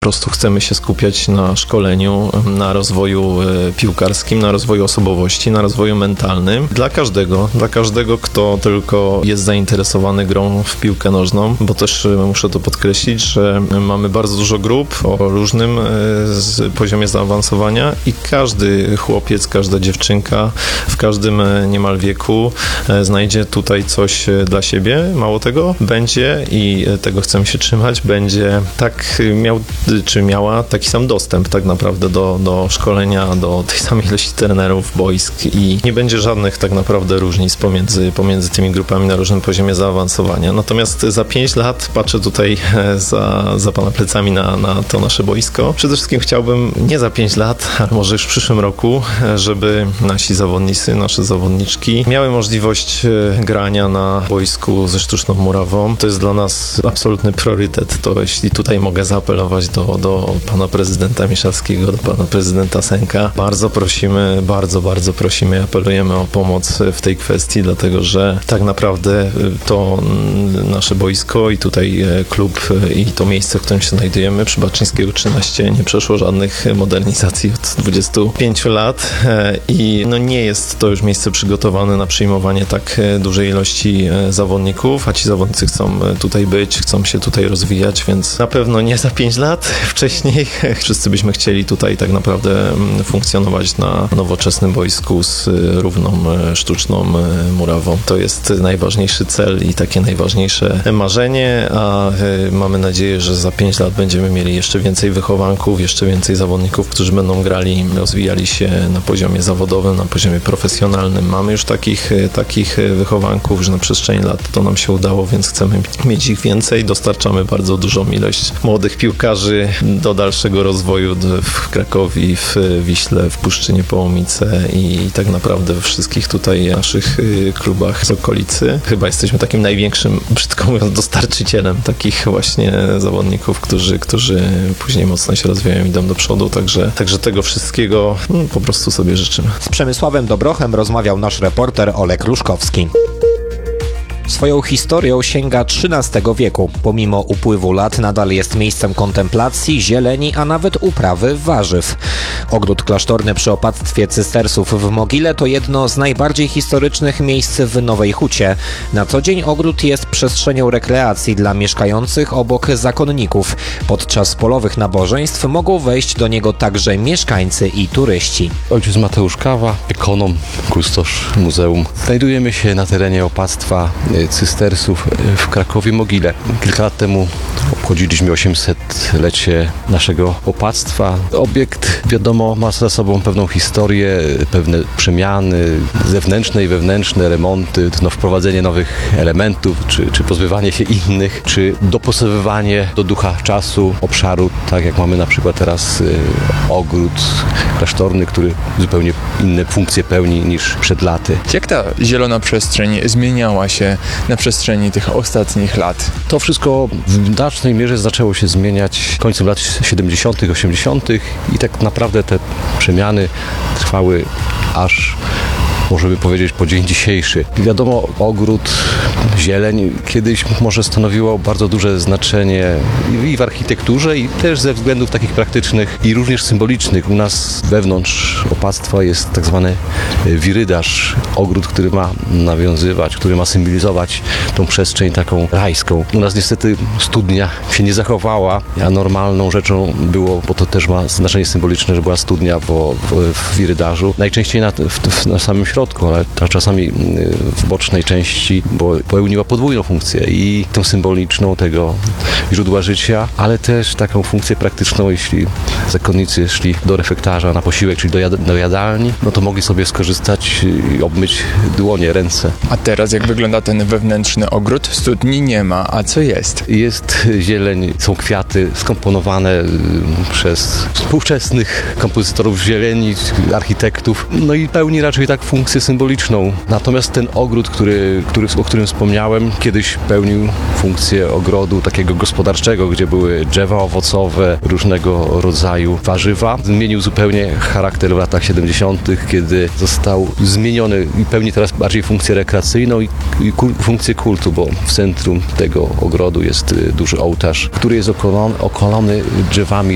prostu chcemy się skupiać na szkoleniu, na rozwoju piłkarskim, na rozwoju osobowości, na rozwoju mentalnym. Dla każdego, kto tylko jest zainteresowany grą w piłkę nożną, bo też muszę to podkreślić, że mamy bardzo dużo grup o różnym poziomie zaawansowania i każdy chłopiec, każda dziewczynka w każdym niemal wieku znajdzie tutaj coś dla siebie. Mało tego, będzie i tego chcemy się trzymać, będzie miała taki sam dostęp tak naprawdę do szkolenia, do tej samej ilości trenerów, boisk i nie będzie żadnych tak naprawdę różnic pomiędzy tymi grupami na różnym poziomie zaawansowania. Natomiast za 5 lat patrzę tutaj za pana plecami na to nasze boisko. Przede wszystkim chciałbym nie za 5 lat, ale może już w przyszłym roku, żeby nasi zawodnicy, nasze zawodniczki miały możliwość grania na boisku ze sztuczną murawą. To jest dla nas absolutny priorytet. To jeśli tutaj mogę zaapelować do pana prezydenta Mieszalskiego, do pana prezydenta Senka, bardzo prosimy i apelujemy o pomoc w tej kwestii, dlatego że tak naprawdę to nasze boisko i tutaj klub i to miejsce, w którym się znajdujemy przy Baczyńskiego 13 nie przeszło żadnych modernizacji od 25 lat i nie jest to już miejsce przygotowane na przyjmowanie tak dużej ilości zawodników, a ci zawodnicy chcą tutaj być, chcą się tutaj rozwijać, więc na pewno nie za 5 lat wcześniej. Wszyscy byśmy chcieli tutaj tak naprawdę funkcjonować na nowoczesnym boisku z równą sztuczną murawą. To jest najważniejszy cel i takie najważniejsze marzenie, a mamy nadzieję, że za 5 lat będziemy mieli jeszcze więcej wychowanków, jeszcze więcej zawodników, którzy będą grali, rozwijali się na poziomie zawodowym, na poziomie profesjonalnym. Mamy już takich wychowanków, że na przestrzeni lat to nam się udało, więc chcemy mieć ich więcej. Dostarczamy bardzo dużą ilość młodych piłkarzy do dalszego rozwoju w Krakowie, w Wiśle, w Puszczynie Połomice i tak naprawdę we wszystkich tutaj naszych klubach z okolicy. Chyba jesteśmy takim największym, brzydko mówiąc, dostarczycielem takich właśnie zawodników, którzy później mocno się rozwijają, idą do przodu, także tego wszystkiego po prostu sobie życzymy. Z Przemysławem Dobrochem rozmawiał nasz reporter Olek Ruszkowski. Swoją historią sięga XIII wieku. Pomimo upływu lat nadal jest miejscem kontemplacji, zieleni, a nawet uprawy warzyw. Ogród klasztorny przy opactwie cystersów w Mogile to jedno z najbardziej historycznych miejsc w Nowej Hucie. Na co dzień ogród jest przestrzenią rekreacji dla mieszkających obok zakonników. Podczas polowych nabożeństw mogą wejść do niego także mieszkańcy i turyści. Ojciec Mateusz Kawa, ekonom, kustosz muzeum. Znajdujemy się na terenie opactwa cystersów w Krakowie-Mogile. Kilka lat temu obchodziliśmy 800-lecie naszego opactwa. Obiekt, wiadomo, ma za sobą pewną historię, pewne przemiany zewnętrzne i wewnętrzne, remonty, wprowadzenie nowych elementów, czy pozbywanie się innych, czy dopasowywanie do ducha czasu, obszaru, tak jak mamy na przykład teraz ogród klasztorny, który zupełnie inne funkcje pełni niż przed laty. Jak ta zielona przestrzeń zmieniała się na przestrzeni tych ostatnich lat? To wszystko w znacznej mierze zaczęło się zmieniać końcem lat 70., 80. i tak naprawdę te przemiany trwały aż, możemy powiedzieć, po dzień dzisiejszy. Wiadomo, ogród, zieleń kiedyś może stanowiło bardzo duże znaczenie i w architekturze, i też ze względów takich praktycznych i również symbolicznych. U nas wewnątrz opactwa jest tak zwany wirydarz, ogród, który ma nawiązywać, który ma symbolizować tą przestrzeń taką rajską. U nas niestety studnia się nie zachowała, a normalną rzeczą było, bo to też ma znaczenie symboliczne, że była studnia w wirydarzu. Najczęściej na samym środku, ale czasami w bocznej części, bo pełniła podwójną funkcję i tą symboliczną tego źródła życia, ale też taką funkcję praktyczną, jeśli zakonnicy szli do refektarza na posiłek, czyli do jadalni, no to mogli sobie skorzystać i obmyć dłonie, ręce. A teraz jak wygląda ten wewnętrzny ogród? Studni nie ma, a co jest? Jest zieleń, są kwiaty skomponowane przez współczesnych kompozytorów zieleni, architektów, no i pełni raczej tak funkcję symboliczną. Natomiast ten ogród, o którym wspomniałem, kiedyś pełnił funkcję ogrodu takiego gospodarczego, gdzie były drzewa owocowe, różnego rodzaju warzywa. Zmienił zupełnie charakter w latach 70., kiedy został zmieniony i pełni teraz bardziej funkcję rekreacyjną i funkcję kultu, bo w centrum tego ogrodu jest duży ołtarz, który jest okolony drzewami